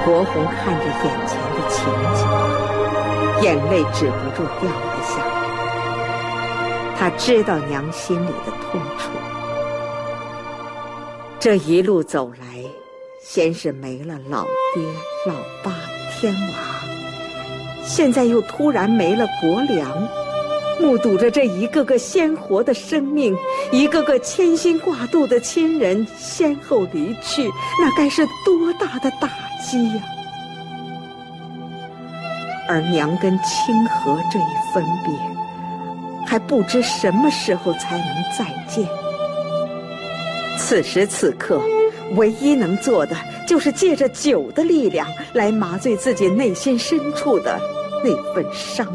国红看着眼前的情景，眼泪止不住掉了下来。他知道娘心里的痛楚。这一路走来，先是没了老爹、老爸、天娃，现在又突然没了国良。目睹着这一个个鲜活的生命，一个个牵心挂肚的亲人先后离去，那该是多大的打击呀！而娘跟清河这一分别，还不知什么时候才能再见。此时此刻，唯一能做的就是借着酒的力量来麻醉自己内心深处的那份伤